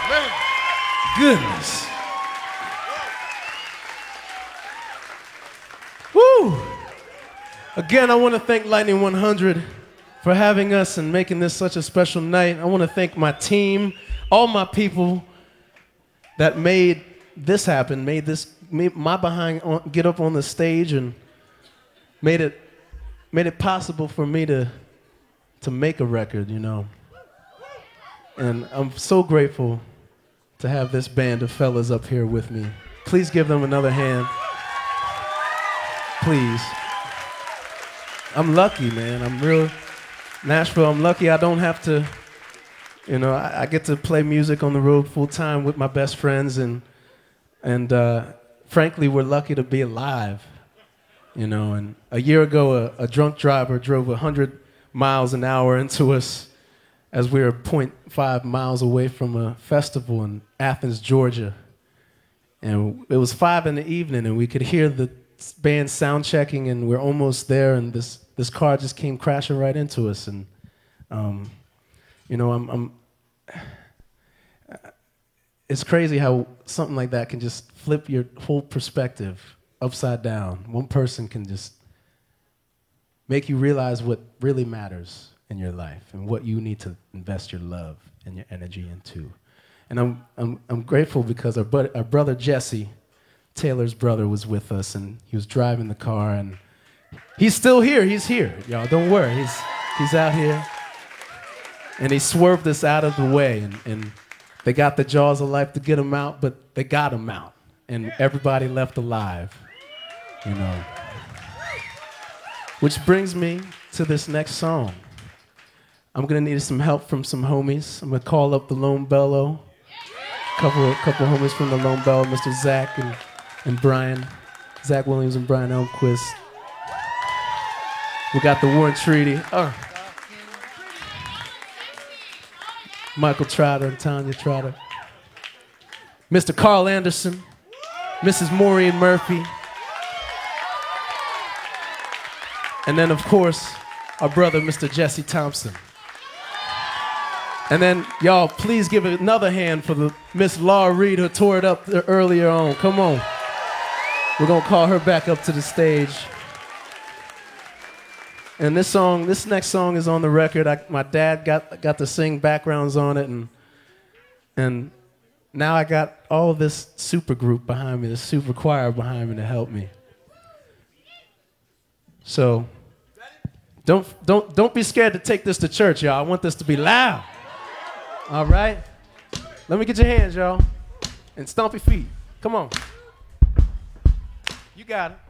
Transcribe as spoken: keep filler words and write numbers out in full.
Goodness. Woo! Again, I want to thank Lightning one hundred for having us and making this such a special night. I want to thank my team, all my people that made this happen, made this, made my behind on, get up on the stage and made it, made it possible for me to, to make a record, you know. And I'm so grateful to have this band of fellas up here with me. Please give them another hand. Please. I'm lucky, man. I'm real, Nashville, I'm lucky I don't have to, you know, I, I get to play music on the road full time with my best friends, and, and uh, frankly, we're lucky to be alive, you know. And a year ago, a, a drunk driver drove one hundred miles an hour into us as we were zero point five miles away from a festival in Athens, Georgia. And it was five in the evening, and we could hear the band sound checking, and we're almost there, and this, this car just came crashing right into us. And, um, you know, I'm, I'm, it's crazy how something like that can just flip your whole perspective upside down. One person can just make you realize what really matters in your life and what you need to invest your love and your energy into. And I'm, I'm, I'm grateful because our, bud, our brother Jesse, Taylor's brother, was with us, and he was driving the car, and he's still here. He's here, y'all. Don't worry. He's, he's out here. And he swerved us out of the way, and, and they got the jaws of life to get him out, but they got him out, and everybody left alive, you know. Which brings me to this next song. I'm gonna need some help from some homies. I'm gonna call up the Lone Bellow. Couple, couple homies from the Lone Bellow, Mister Zach and, and Brian, Zach Williams and Brian Elmquist. We got the Warren Treaty. Oh. Michael Trotter and Tanya Trotter. Mister Carl Anderson, Missus Maureen Murphy. And then, of course, our brother, Mister Jesse Thompson. And then, y'all, please give another hand for the Miss Laura Reed who tore it up earlier on. Come on. We're gonna call her back up to the stage. And this song, this next song is on the record. I, my dad got, got to sing backgrounds on it, and, and now I got all of this super group behind me, this super choir behind me to help me. So, don't, don't, don't be scared to take this to church, y'all. I want this to be loud. All right? Let me get your hands, y'all. And stomp your feet. Come on. You got it.